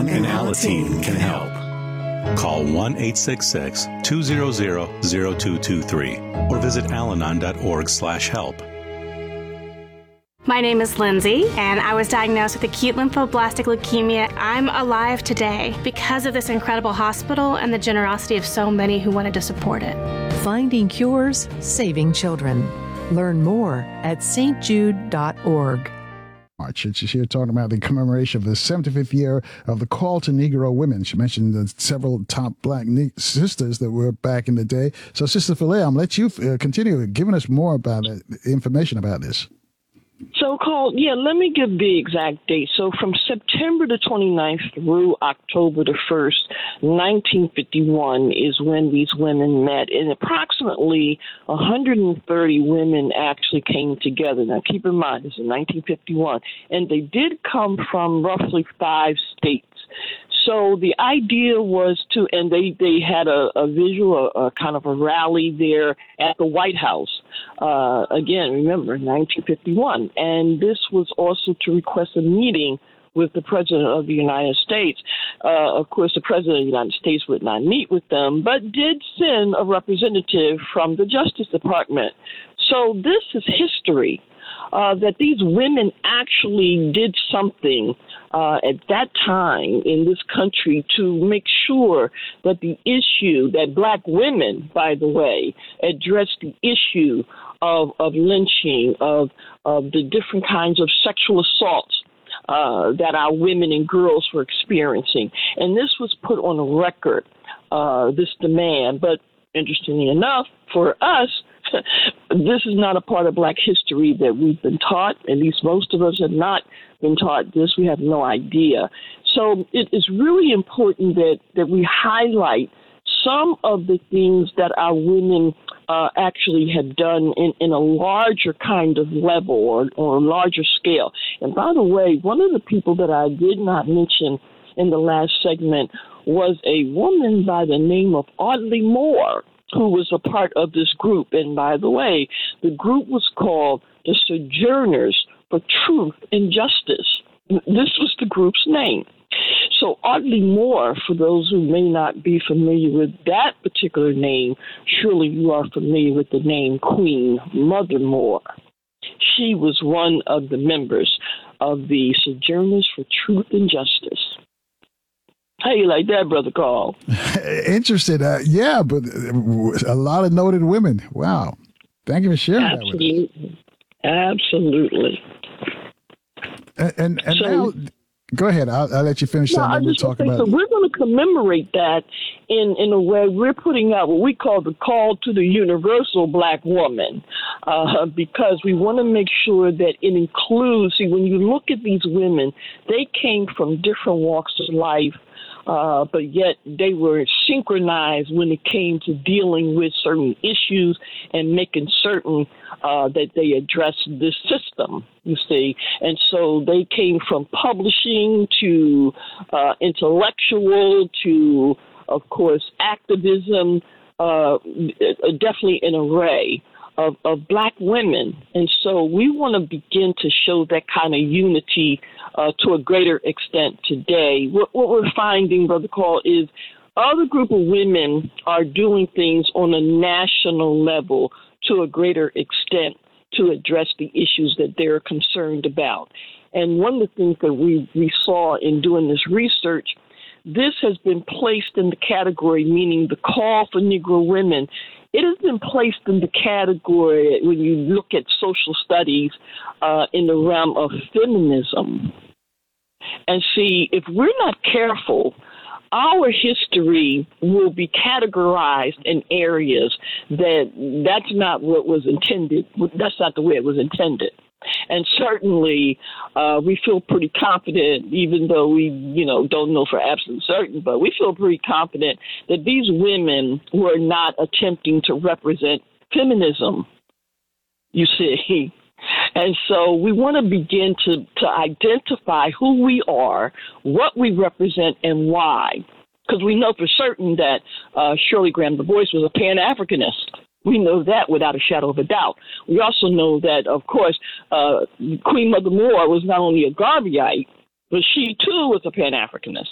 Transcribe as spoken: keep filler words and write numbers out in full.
Allen and Alateen can help. Call one eight six six, two hundred, zero two two three or visit alanon dot org slash help. My name is Lindsay, and I was diagnosed with acute lymphoblastic leukemia. I'm alive today because of this incredible hospital and the generosity of so many who wanted to support it. Finding cures, saving children. Learn more at s t jude dot org. March. She's here talking about the commemoration of the seventy-fifth year of the Call to Negro Women. She mentioned the several top black ne- sisters that were back in the day. So, Sister Philia, I'm going to let you uh, continue giving us more about it, information about this. So called, yeah, let me give the exact date. So from September the twenty-ninth through October the first, nineteen fifty-one is when these women met. And approximately one hundred thirty women actually came together. Now, keep in mind, this is nineteen fifty-one. And they did come from roughly five states. So the idea was to, and they, they had a, a visual, a, a kind of a rally there at the White House. Uh, again, remember, nineteen fifty-one. And this was also to request a meeting with the President of the United States. Uh, of course, the President of the United States would not meet with them, but did send a representative from the Justice Department. So this is history. Uh, that these women actually did something uh, at that time in this country to make sure that the issue, that black women, by the way, addressed the issue of, of lynching, of, of the different kinds of sexual assaults uh, that our women and girls were experiencing. And this was put on a record, uh, this demand. But interestingly enough, for us, this is not a part of black history that we've been taught. At least most of us have not been taught this. We have no idea. So it is really important that, that we highlight some of the things that our women uh, actually have done in, in a larger kind of level or, or a larger scale. And by the way, one of the people that I did not mention in the last segment was a woman by the name of Audley Moore, who was a part of this group. And by the way, the group was called the Sojourners for Truth and Justice. This was the group's name. So Audley Moore, for those who may not be familiar with that particular name, surely you are familiar with the name Queen Mother Moore. She was one of the members of the Sojourners for Truth and Justice. How you like that, Brother Carl? Interesting. Uh, yeah, but a lot of noted women. Wow. Thank you for sharing Absolutely. that with us. Absolutely. And, and, and so, now, go ahead. I'll, I'll let you finish no, that. And we'll talk about so we're going to commemorate that in, in a way. We're putting out what we call the call to the universal black woman, uh, because we want to make sure that it includes, see, when you look at these women, they came from different walks of life. Uh, but yet they were synchronized when it came to dealing with certain issues and making certain uh, that they addressed this system, you see. And so they came from publishing to uh, intellectual to, of course, activism, uh, definitely an array of, of black women. And so we want to begin to show that kind of unity uh, to a greater extent today. What, what we're finding, Brother Carl, is other group of women are doing things on a national level to a greater extent to address the issues that they're concerned about. And one of the things that we, we saw in doing this research, this has been placed in the category, meaning the call for Negro women, it has been placed in the category when you look at social studies uh, in the realm of feminism. And see, if we're not careful, our history will be categorized in areas that that's not what was intended. That's not the way it was intended. And certainly, uh, we feel pretty confident, even though we, you know, don't know for absolute certain, but we feel pretty confident that these women were not attempting to represent feminism, you see. And so we want to begin to, to identify who we are, what we represent, and why. Because we know for certain that uh, Shirley Graham Du Bois was a Pan-Africanist. We know that without a shadow of a doubt. We also know that, of course, uh, Queen Mother Moore was not only a Garveyite, but she, too, was a Pan-Africanist.